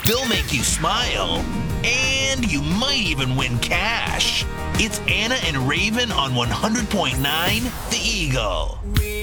They'll make you smile, and you might even win cash. It's Anna and Raven on 100.9 The Eagle.